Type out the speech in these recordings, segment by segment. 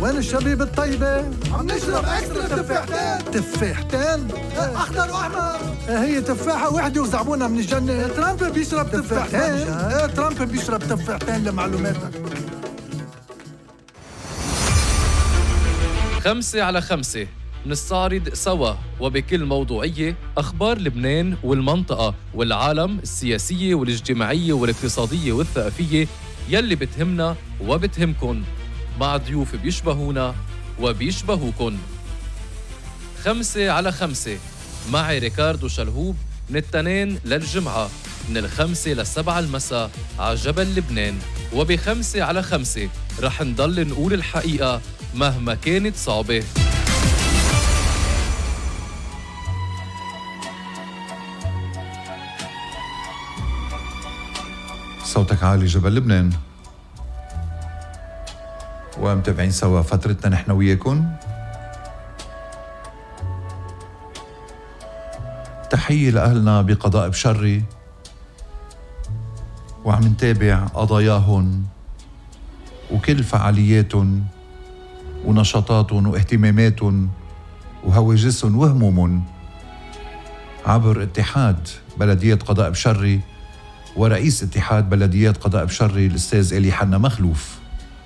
وين الشبيب الطيبة؟ عم نشرب اكسترا تفاحتين. تفاحتين؟ اخضر واحمر. هي تفاحة وحدة وزعبونها من الجنة. ترامب بيشرب تفاحتين. ترامب بيشرب تفاحتين لمعلوماتك. 5 على 5 نستعرض سوا وبكل موضوعية أخبار لبنان والمنطقة والعالم السياسية والاجتماعية والاقتصادية والثقافية يلي بتهمنا وبتهمكن، مع ضيوف بيشبهونا وبيشبهوكن. 5 على 5 معي ريكاردو شلهوب من التنين للجمعة، من 5 ل7 المساء على جبل لبنان. وب5 على 5 رح نضل نقول الحقيقة مهما كانت صعبة. صوتك عالي جبل لبنان، ومتابعين سوا فترتنا نحن وياكم. تحية لأهلنا بقضاء بشري، وعم نتابع قضاياهم وكل فعالياتهم ونشاطاتهم واهتماماتهم وهواجسهم وهمومهم عبر اتحاد بلدية قضاء بشري ورئيس اتحاد بلديات قضاء بشري الأستاذ إلي حنا مخلوف.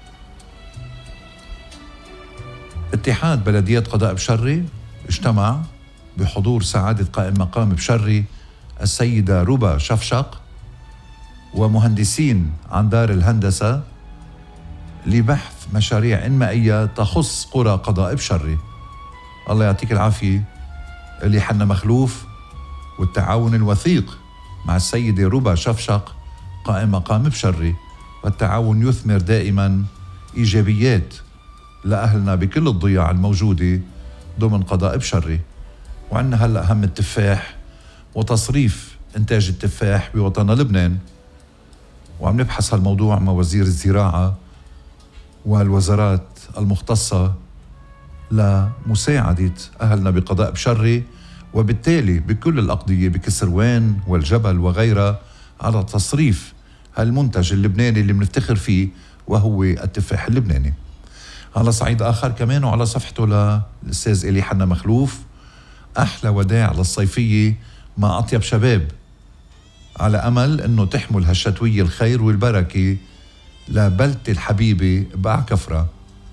اتحاد بلديات قضاء بشري اجتمع بحضور سعادة قائم مقام بشري السيدة روبا شفشق ومهندسين عن دار الهندسة لبحث مشاريع إنمائية تخص قرى قضاء بشري. الله يعطيك العافية إلي حنا مخلوف، والتعاون الوثيق مع السيدة روبا شفشق قائم مقام بشري، والتعاون يثمر دائما إيجابيات لأهلنا بكل الضياع الموجودة ضمن قضاء بشري. وعندنا هلأ هم التفاح وتصريف إنتاج التفاح بوطن لبنان، وعم نبحث هالموضوع مع وزير الزراعة والوزارات المختصة لمساعدة أهلنا بقضاء بشري، وبالتالي بكل الأقضية بكسروان والجبل وغيرها على تصريف هالمنتج اللبناني اللي بنفتخر فيه وهو التفاح اللبناني. على صعيد آخر كمان وعلى صفحته للأستاذ إلي حنا مخلوف، أحلى وداع للصيفية مع أطيب شباب، على أمل أنه تحمل هالشتوية الخير والبركة لبلدة الحبيبة بعكفرة.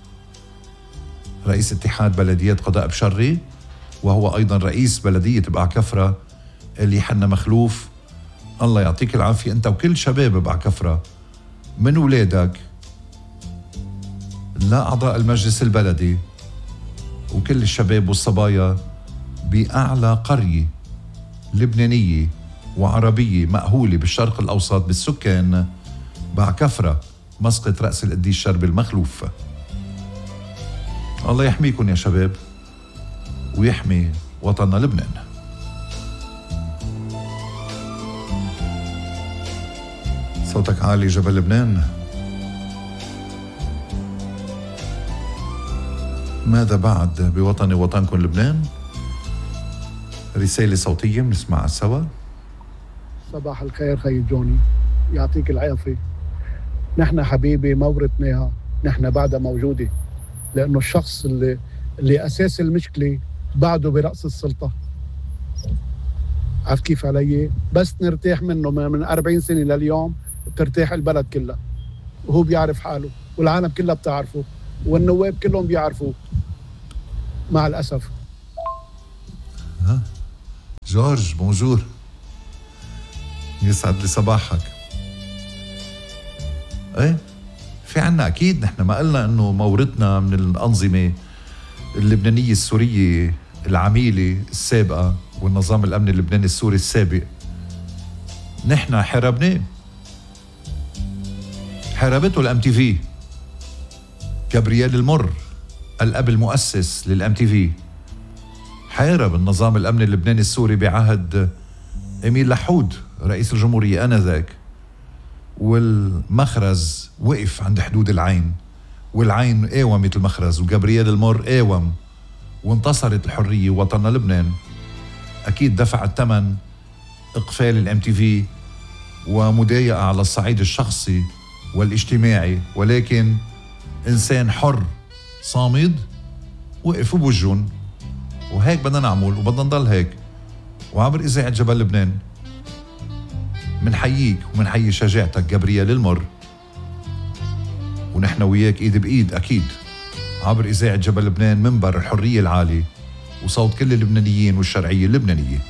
رئيس اتحاد بلديات قضاء بشري وهو أيضا رئيس بلدية بعكفرة إلي حنا مخلوف، الله يعطيك العافية أنت وكل شباب بعكفرة، من ولادك لأعضاء المجلس البلدي وكل الشباب والصبايا بأعلى قرية لبنانية وعربية مأهولة بالشرق الأوسط بالسكان بعكفرة، مسقط رأس القديس شرب المخلوف. الله يحميكم يا شباب ويحمي وطننا لبنان. صوتك عالي جبل لبنان. ماذا بعد بوطني وطنكم لبنان؟ رسالة صوتية بنسمعها سوا. صباح الخير خي جوني، يعطيك العافية. نحن حبيبي ما ورثناها، نحن بعدها موجودة، لأنه الشخص اللي أساس المشكلة بعده برأس السلطة. عارف كيف علي؟ بس نرتاح منه من 40 سنة لليوم بترتاح البلد كلها، وهو بيعرف حاله والعالم كلها بتعرفه والنواب كلهم بيعرفوه مع الأسف. جورج بونجور، يسعد لي صباحك. ايه في عنا اكيد، نحن ما قلنا انه مورتنا من الانظمه اللبنانيه السوريه العميله السابقه والنظام الامني اللبناني السوري السابق. نحن حاربته الام تي في. جابرييل المر الاب المؤسس للام تي في حارب النظام الامني اللبناني السوري بعهد إميل لحود رئيس الجمهورية آنذاك، والمخرز وقف عند حدود العين، والعين قاومت المخرز، وجابرييل المر قاوم، وانتصرت الحرية وطننا لبنان. أكيد دفع الثمن إقفال الام تي في ومضايقة على الصعيد الشخصي والاجتماعي، ولكن إنسان حر صامد وقف بوجهن، وهيك بدنا نعمل وبدنا نضل هيك. وعبر إذاعة جبل لبنان منحييك ومنحيي شجاعتك جبريل المر، ونحن وياك ايد بايد اكيد عبر إذاعة جبل لبنان، منبر الحرية العالي وصوت كل اللبنانيين والشرعية اللبنانية.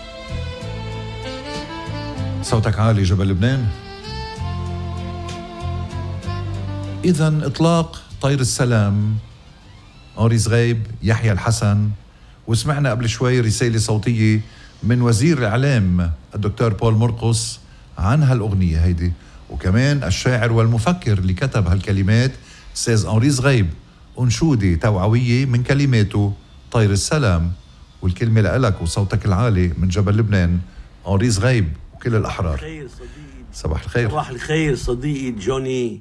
صوتك عالي جبل لبنان. إذن إطلاق طير السلام أنري زغيب، يحيى الحسن، وسمعنا قبل شوي رسالة صوتية من وزير الإعلام الدكتور بول مرقس عن هالأغنية هيدي، وكمان الشاعر والمفكر اللي كتب هالكلمات سيز أنري زغيب، أنشودة توعوية من كلماته طير السلام، والكلمة لألك وصوتك العالي من جبل لبنان أنري زغيب وكل الأحرار. صباح الخير. صباح الخير صديقي جوني،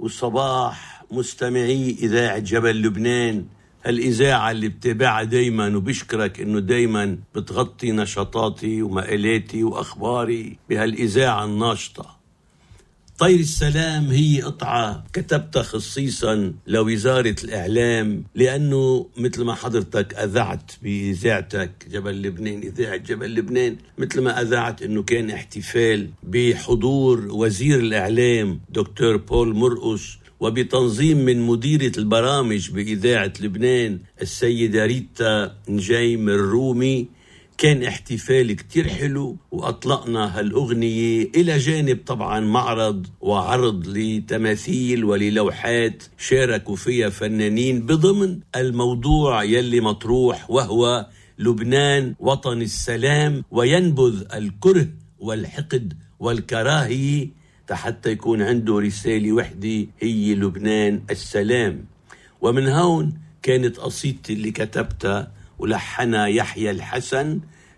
وصباح مستمعي إذاعة جبل لبنان، هالإذاعة اللي بتابعها دايما، وبشكرك إنه دايما بتغطي نشاطاتي ومقالاتي وأخباري بهالإذاعة الناشطة. طير السلام هي قطعة كتبتها خصيصا لوزارة الإعلام، لأنه مثل ما حضرتك أذعت بإذاعتك جبل لبنان، إذاعة جبل لبنان، مثل ما أذعت أنه كان احتفال بحضور وزير الإعلام دكتور بول مرقس، وبتنظيم من مديرة البرامج بإذاعة لبنان السيدة ريتا نجيم الرومي. كان احتفال كتير حلو، وأطلقنا هالأغنية إلى جانب طبعا معرض وعرض لتماثيل وللوحات شاركوا فيها فنانين بضمن الموضوع يلي مطروح، وهو لبنان وطن السلام، وينبذ الكره والحقد والكراهية حتى يكون عنده رسالة وحدة هي لبنان السلام. ومن هون كانت قصيدتي اللي كتبتها ولحنها يحيى الحسن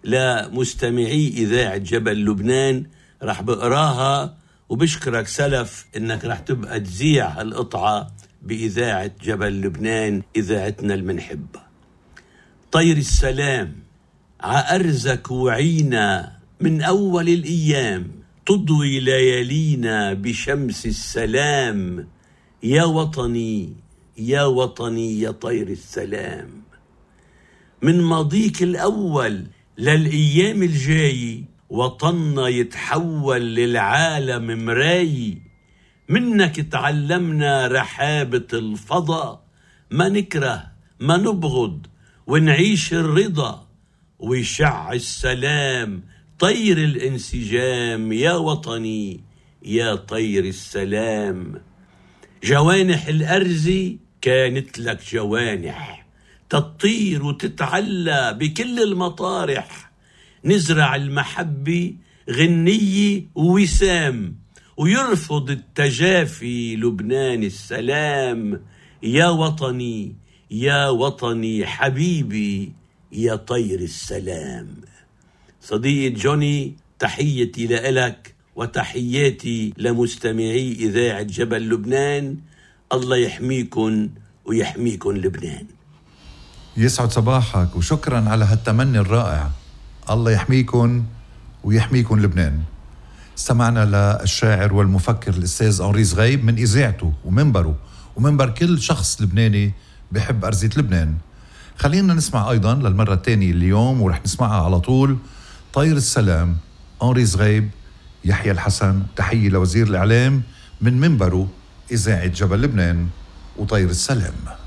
لمستمعي إذاعة جبل لبنان، رح بقراها، وبشكرك سلف إنك رح تبقى تذيع هالقطعة بإذاعة جبل لبنان، إذاعتنا المنحبة. طير السلام عأرزك وعينا من أول الأيام، تضوي ليالينا بشمس السلام، يا وطني يا وطني يا طير السلام. من ماضيك الأول للأيام الجاي، وطننا يتحول للعالم مراي، منك تعلمنا رحابة الفضاء، ما نكره ما نبغض ونعيش الرضا، ويشع السلام طير الانسجام، يا وطني يا طير السلام. جوانح الأرز كانت لك جوانح، تطير وتتعلى بكل المطارح، نزرع المحبة غنية ووسام، ويرفض التجافي لبنان السلام، يا وطني يا وطني حبيبي يا طير السلام. صديقي جوني، تحيتي لك وتحياتي لمستمعي إذاعة جبل لبنان، الله يحميكن ويحميكن لبنان. يسعد صباحك وشكرا على هالتمني الرائع، الله يحميكن ويحميكن لبنان. استمعنا للشاعر والمفكر الأستاذ أنري زغيب من إذاعته ومنبره ومنبر كل شخص لبناني بحب أرزة لبنان. خلينا نسمع أيضا للمرة الثانية اليوم، ورح نسمعها على طول، طير السلام أنري زغيب، يحيى الحسن. تحية لوزير الإعلام من منبره إذاعة جبل لبنان وطير السلام.